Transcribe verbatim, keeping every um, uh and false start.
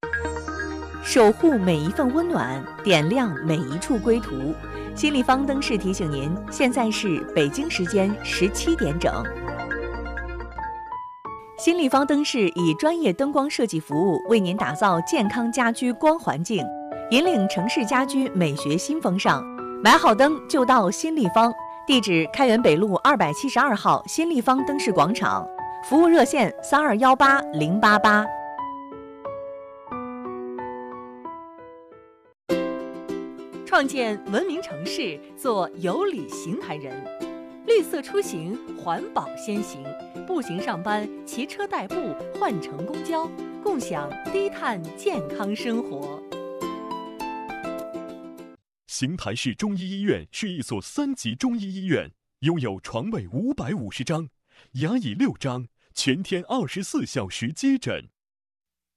守护每一份温暖，点亮每一处归途。新立方灯饰提醒您，现在是北京时间十七点整。新立方灯饰以专业灯光设计服务，为您打造健康家居光环境，引领城市家居美学新风尚。买好灯就到新立方，地址开元北路二百七十二号新立方灯饰广场，服务热线三二幺八零八八。创建文明城市，做有礼行台人。绿色出行，环保先行。步行上班，骑车代步，换乘公交，共享低碳健康生活。 邢台市中医医院是一所三级中医医院，拥有床位五百五十张，牙椅六张，全天二十四小时接诊。